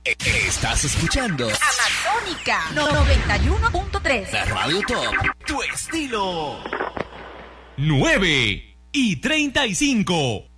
Estás escuchando Amazónica 91.3. la Radio Top, tu estilo. 9:35.